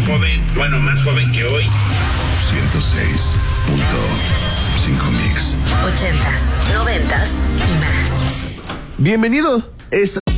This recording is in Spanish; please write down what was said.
joven, bueno, más joven que hoy. 106.5 Mix. 80s, 90s y más. Bienvenido.